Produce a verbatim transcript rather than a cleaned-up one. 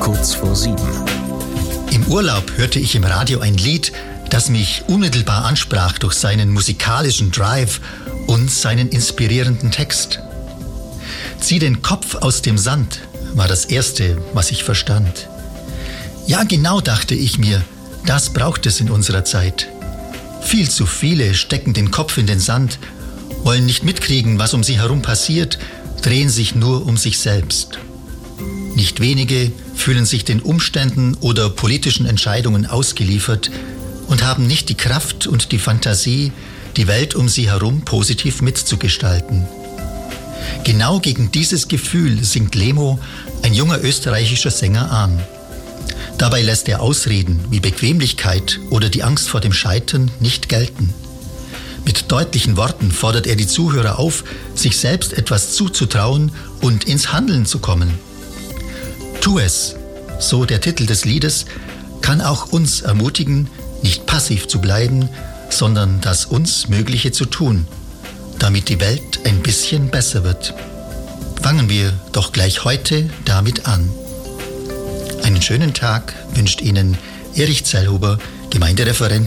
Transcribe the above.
Kurz vor sieben. Im Urlaub hörte ich im Radio ein Lied, das mich unmittelbar ansprach durch seinen musikalischen Drive und seinen inspirierenden Text. Zieh den Kopf aus dem Sand war das Erste, was ich verstand. Ja, genau, dachte ich mir, das braucht es in unserer Zeit. Viel zu viele stecken den Kopf in den Sand, wollen nicht mitkriegen, was um sie herum passiert, drehen sich nur um sich selbst. Nicht wenige fühlen sich den Umständen oder politischen Entscheidungen ausgeliefert und haben nicht die Kraft und die Fantasie, die Welt um sie herum positiv mitzugestalten. Genau gegen dieses Gefühl singt Lemo, ein junger österreichischer Sänger, an. Dabei lässt er Ausreden wie Bequemlichkeit oder die Angst vor dem Scheitern nicht gelten. Mit deutlichen Worten fordert er die Zuhörer auf, sich selbst etwas zuzutrauen und ins Handeln zu kommen. Tu es, so der Titel des Liedes, kann auch uns ermutigen, nicht passiv zu bleiben, sondern das uns Mögliche zu tun, damit die Welt ein bisschen besser wird. Fangen wir doch gleich heute damit an. Einen schönen Tag wünscht Ihnen Erich Zellhuber, Gemeindereferent